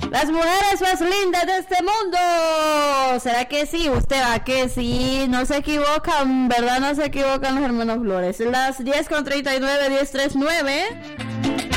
Las mujeres más lindas de este mundo. ¿Será que sí? Usted va que sí. No se equivocan, ¿verdad? No se equivocan los hermanos Flores. Las 10:39, 10:39.